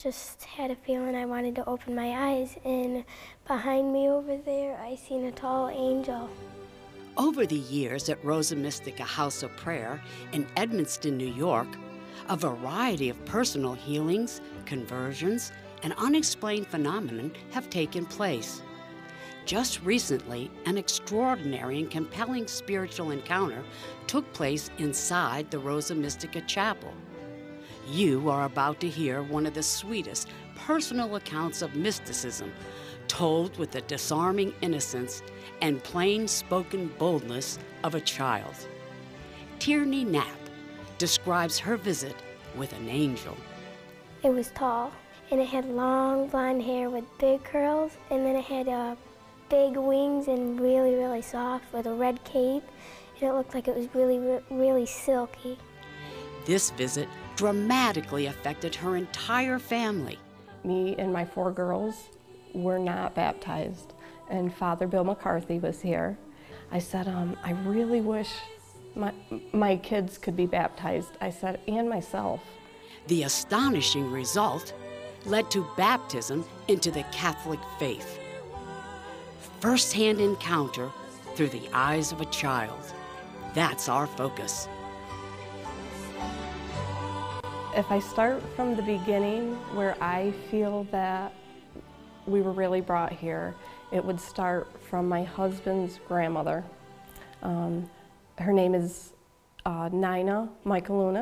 just had a feeling I wanted to open my eyes, and behind me over there, I seen a tall angel. Over the years at Rosa Mystica House of Prayer in Edmonston, New York, a variety of personal healings, conversions, and unexplained phenomena have taken place. Just recently, an extraordinary and compelling spiritual encounter took place inside the Rosa Mystica Chapel. You are about to hear one of the sweetest personal accounts of mysticism, told with the disarming innocence and plain-spoken boldness of a child. Tierney Knapp describes her visit with an angel. It was tall, and it had long blonde hair with big curls, and then it had big wings and really, really soft with a red cape, and it looked like it was really, really silky. This visit dramatically affected her entire family. Me and my 4 girls were not baptized, and Father Bill McCarthy was here. I said, I really wish my kids could be baptized. I said, and myself. The astonishing result led to baptism into the Catholic faith. First-hand encounter through the eyes of a child. That's our focus. If I start from the beginning, where I feel that we were really brought here, it would start from my husband's grandmother. Her name is Nina Micheluna.